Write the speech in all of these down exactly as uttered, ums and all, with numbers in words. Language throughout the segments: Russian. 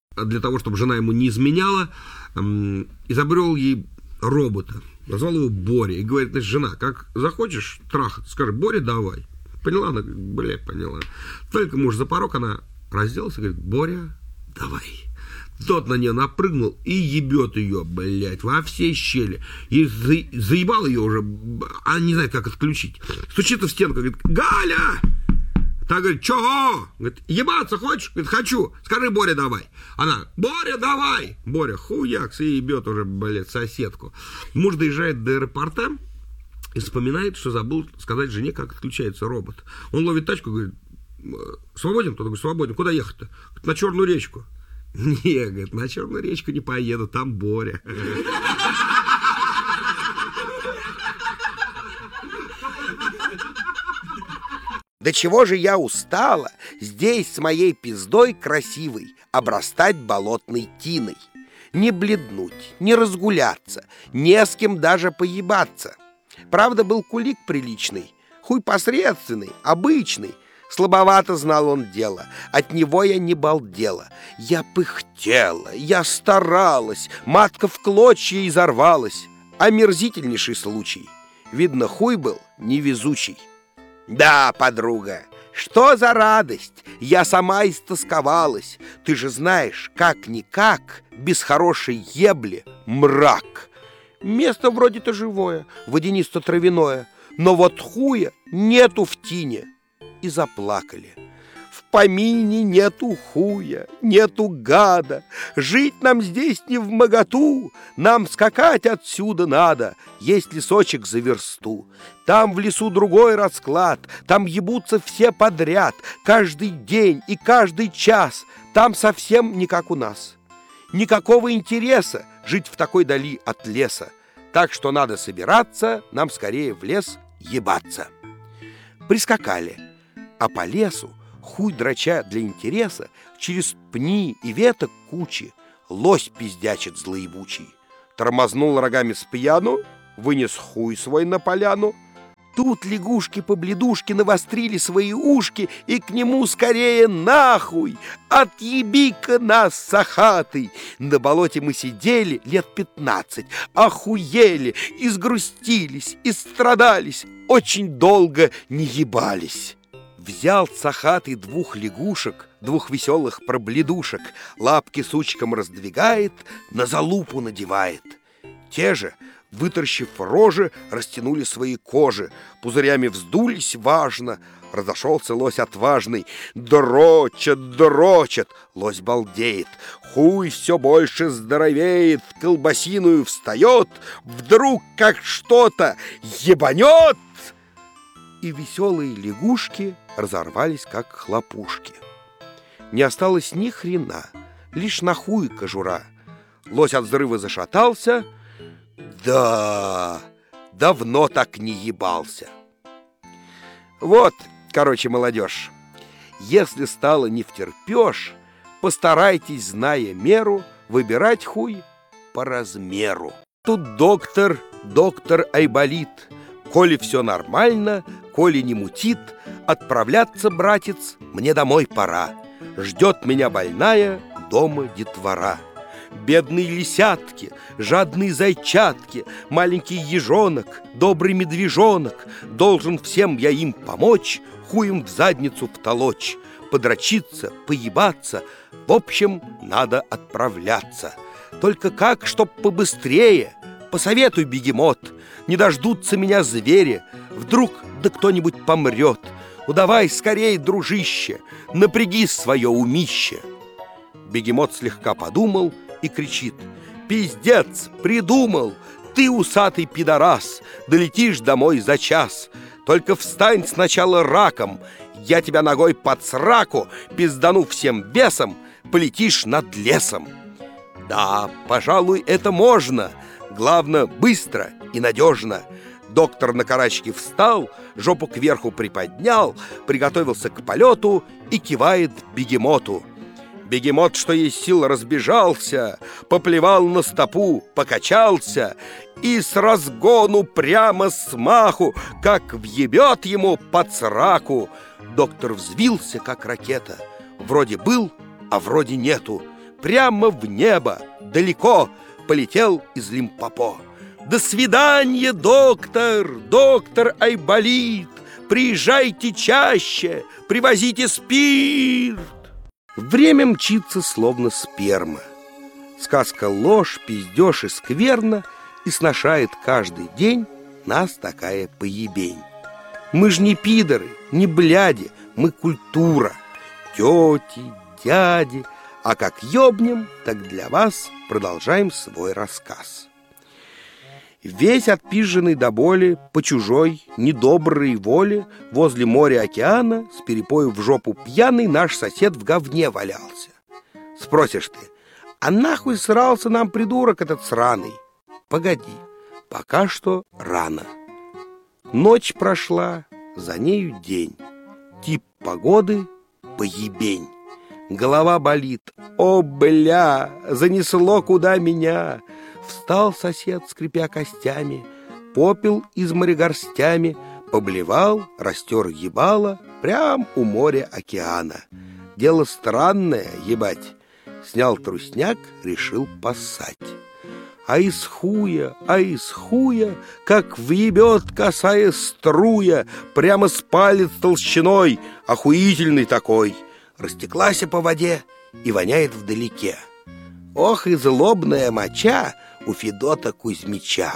для того, чтобы жена ему не изменяла, изобрел ей робота. Назвал его Боря. И говорит, значит, жена, как захочешь трахаться, скажи, Боря, давай. Поняла? Она говорит, блядь, поняла. Только муж за порог, она разделась и говорит, Боря, давай. Тот на нее напрыгнул и ебет ее, блядь, во все щели. И за, заебал ее уже, а не знает, как отключить. Стучится в стенку, говорит, Галя! Та говорит, чего? Говорит, ебаться хочешь? Говорит, хочу. Скажи, Боря, давай. Она, Боря, давай. Боря, хуякс, и ебет уже, блядь, соседку. Муж доезжает до аэропорта и вспоминает, что забыл сказать жене, как отключается робот. Он ловит тачку, говорит, свободен? Тот говорит, свободен. Куда ехать-то? Говорит, на Черную речку. Не, говорит, на Черную речку не поеду, там Боря. Да чего же я устала здесь с моей пиздой красивой обрастать болотной тиной. Не бледнуть, не разгуляться, не с кем даже поебаться. Правда, был кулик приличный, хуй посредственный, обычный. Слабовато знал он дело, от него я не балдела. Я пыхтела, я старалась, матка в клочья изорвалась. Омерзительнейший случай. Видно, хуй был невезучий. Да, подруга, что за радость, я сама истосковалась. Ты же знаешь, как-никак, без хорошей ебли мрак. Место вроде-то живое, водянисто-травяное, но вот хуя нету в тине. И заплакали. В помине нету хуя, нету гада. Жить нам здесь не вмоготу, нам скакать отсюда надо. Есть лесочек за версту. Там в лесу другой расклад, там ебутся все подряд, каждый день и каждый час. Там совсем не как у нас. Никакого интереса жить в такой дали от леса. Так что надо собираться, нам скорее в лес ебаться. Прискакали. А по лесу, хуй драча для интереса, через пни и веток кучи, лось пиздячит злоебучий. Тормознул рогами с пьяну, вынес хуй свой на поляну. Тут лягушки-побледушки навострили свои ушки, и к нему скорее нахуй! Отъеби-ка нас, сахатый! На болоте мы сидели лет пятнадцать, охуели, изгрустились, истрадались, очень долго не ебались. Взял сахатый двух лягушек, двух веселых пробледушек, лапки сучком раздвигает, на залупу надевает. Те же, вытаращив рожи, растянули свои кожи, пузырями вздулись важно. Разошелся лось отважный, дрочат, дрочат, лось балдеет, хуй все больше здоровеет, колбасиную встает, вдруг как что-то ебанет, и веселые лягушки разорвались, как хлопушки. Не осталось ни хрена, лишь на хуй кожура. Лось от взрыва зашатался. Да, давно так не ебался. Вот, короче, молодежь, если стало не втерпешь, постарайтесь, зная меру, выбирать хуй по размеру. Тут доктор, доктор Айболит. Коли все нормально, коли не мутит, отправляться, братец, мне домой пора. Ждет меня больная дома детвора. Бедные лисятки, жадные зайчатки, маленький ежонок, добрый медвежонок. Должен всем я им помочь, хуем в задницу втолочь, подрочиться, поебаться. В общем, надо отправляться. Только как, чтоб побыстрее? Посоветуй, бегемот. Не дождутся меня звери. Вдруг да кто-нибудь помрет. Ну давай скорей, дружище, напряги свое умище. Бегемот слегка подумал и кричит: пиздец, придумал! Ты, усатый пидорас, долетишь домой за час. Только встань сначала раком, я тебя ногой под сраку пиздану всем весом, полетишь над лесом. Да, пожалуй, это можно. Главное, быстро и надежно. Доктор на карачки встал, жопу кверху приподнял, приготовился к полету и кивает бегемоту. Бегемот, что есть сил, разбежался, поплевал на стопу, покачался и с разгону прямо с маху, как въебет ему под сраку. Доктор взвился, как ракета. Вроде был, а вроде нету. прямо в небо, далеко полетел из Лимпопо. До свидания, доктор, доктор Айболит, приезжайте чаще, привозите спирт. Время мчится, словно сперма. Сказка ложь, пиздеж и скверно, и сношает каждый день нас такая поебень. Мы ж не пидоры, не бляди, мы культура. Тети, дяди, а как ёбнем, так для вас продолжаем свой рассказ. Весь отпизженный до боли, по чужой, недоброй воле, возле моря-океана, с перепою в жопу пьяный, наш сосед в говне валялся. Спросишь ты, а нахуй срался нам придурок этот сраный? Погоди, пока что рано. Ночь прошла, за нею день. Тип погоды — поебень. Голова болит, о, бля, занесло куда меня. Встал сосед, скрипя костями, попел из моря горстями, поблевал, растер ебало прям у моря-океана. Дело странное, ебать. Снял трусняк, решил поссать. А из хуя, а из хуя, как въебет косая струя, прямо с палец толщиной, охуительный такой. Растеклась по воде и воняет вдалеке. Ох, и злобная моча у Федота Кузьмича.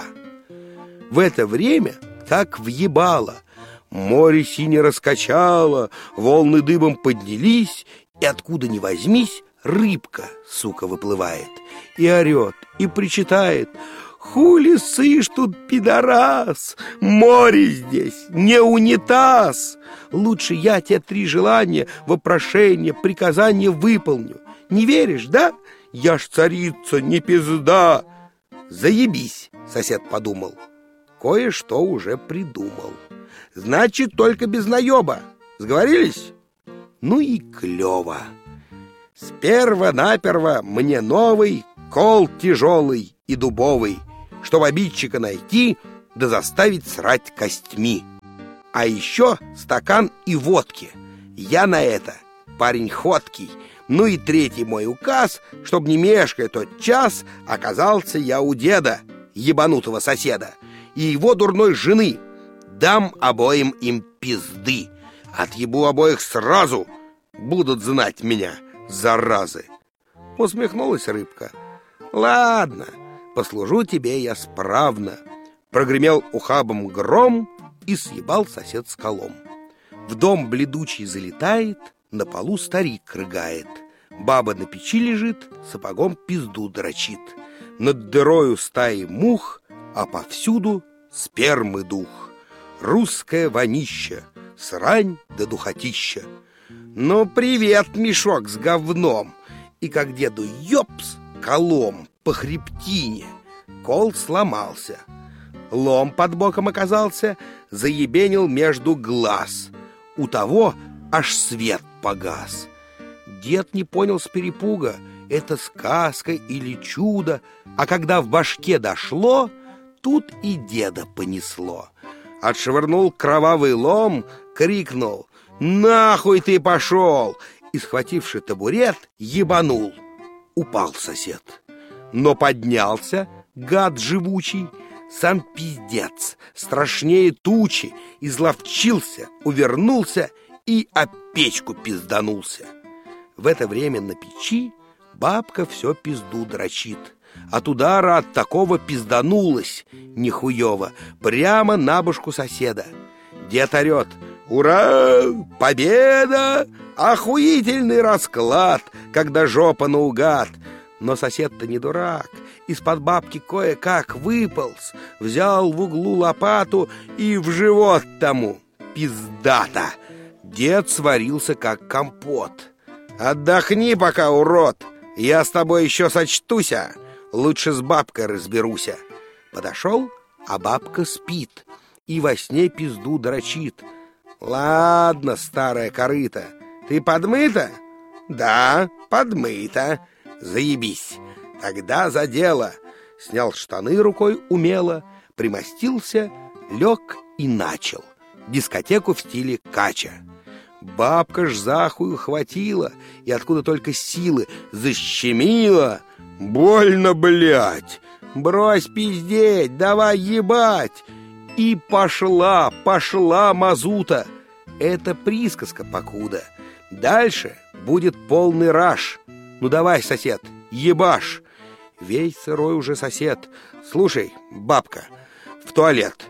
В это время, как въебало, море сине раскачало, волны дыбом поднялись, и откуда ни возьмись, рыбка, сука, выплывает, и орет, и причитает: «Хули сышь тут, пидорас? Море здесь, не унитаз! Лучше я те три желания, вопрошения, приказания выполню. Не веришь, да? Я ж царица, не пизда!» «Заебись», — сосед подумал, кое-что уже придумал. «Значит, только без наеба. Сговорились?» Ну и клево. Сперва-наперво мне новый кол тяжелый и дубовый, чтобы обидчика найти да заставить срать костьми. А еще стакан и водки. Я на это парень ходкий. Ну и третий мой указ, чтоб не мешкая тот час, оказался я у деда, ебанутого соседа, и его дурной жены. Дам обоим им пизды. Отъебу обоих сразу, будут знать меня, заразы. Усмехнулась рыбка. Ладно, послужу тебе я справно. Прогремел ухабом гром, и съебал сосед скалом. В дом бледучий залетает, на полу старик рыгает. Баба на печи лежит, сапогом пизду дрочит. Над дырою стаи мух, а повсюду спермы дух. Русская вонища, срань да духотища. Ну, привет, мешок с говном. И как деду ёпс, колом по хребтине. Кол сломался. Лом под боком оказался, заебенил между глаз. У того аж свет погас. Дед не понял с перепуга, это сказка или чудо, а когда в башке дошло, тут и деда понесло. Отшвырнул кровавый лом, крикнул: «Нахуй ты пошел!» И, схвативши табурет, ебанул. Упал сосед. Но поднялся, гад живучий, сам пиздец, страшнее тучи, изловчился, увернулся и о печку пизданулся. В это время на печи бабка все пизду дрочит. От удара от такого пизданулась нихуево прямо на башку соседа. Дед орет: «Ура! Победа! Охуительный расклад, когда жопа наугад!» Но сосед-то не дурак, из-под бабки кое-как выполз, взял в углу лопату и в живот тому. Пиздата! Дед сварился как компот. «Отдохни пока, урод! Я с тобой еще сочтуся! Лучше с бабкой разберуся!» Подошел, а бабка спит и во сне пизду дрочит. «Ладно, старая корыта, ты подмыта?» «Да, подмыта». «Заебись! Тогда за дело!» Снял штаны рукой умело, примостился, лег и начал дискотеку в стиле кача. Бабка ж захую хватила, и откуда только силы защемила. Больно, блядь! Брось пиздеть, давай ебать! И пошла, пошла мазута. Это присказка покуда. Дальше будет полный раж. Ну давай, сосед, ебашь. Весь сырой уже сосед. Слушай, бабка, в туалет.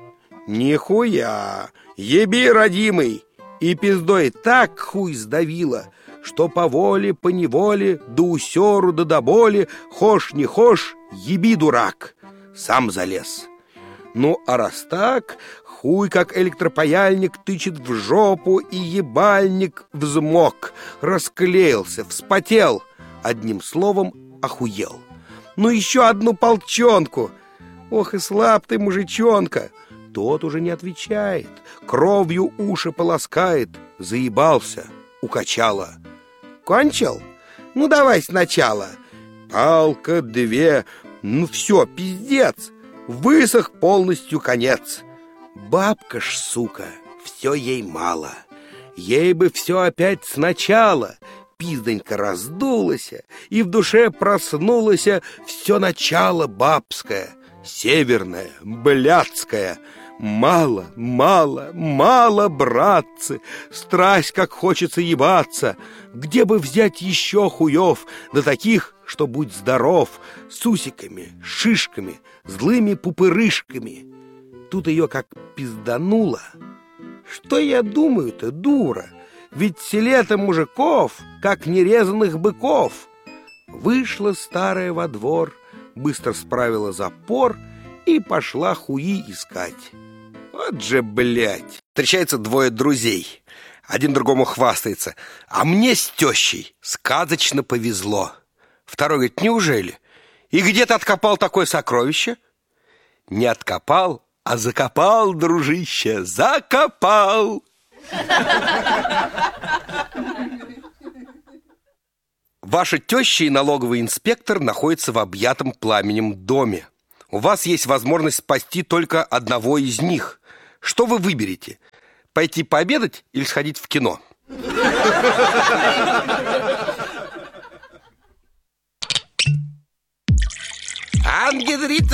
Нихуя, еби, родимый. И пиздой так хуй сдавила, что по воле, по неволе, до усеру, да до боли, хошь не хошь, еби, дурак. Сам залез. Ну, а раз так, хуй как электропаяльник тычет в жопу, и ебальник взмок, расклеился, вспотел, одним словом, охуел. Ну, еще одну полчонку. Ох, и слаб ты, мужичонка. Тот уже не отвечает, кровью уши полоскает. Заебался, укачало. Кончил? Ну, давай сначала. Палка, две, ну все, пиздец. Высох полностью конец. Бабка ж, сука, все ей мало. Ей бы все опять сначала. Пиздонька раздулась, и в душе проснулось все начало бабское, северное, блядское. Мало, мало, мало, братцы, страсть, как хочется ебаться. Где бы взять еще хуев, да таких, что будь здоров, с усиками, шишками, злыми пупырышками. Тут ее как пиздануло. Что я думаю-то, дура? Ведь в селе-то мужиков, как нерезанных быков. Вышла старая во двор, быстро справила запор и пошла хуи искать. Вот же, блядь. Встречаются двое друзей. Один другому хвастается: а мне с тещей сказочно повезло. Второй говорит: неужели? И где ты откопал такое сокровище? Не откопал, а закопал, дружище, закопал. Ваша теща и налоговый инспектор находятся в объятом пламенем доме. У вас есть возможность спасти только одного из них. Что вы выберете? Пойти пообедать или сходить в кино? Ангел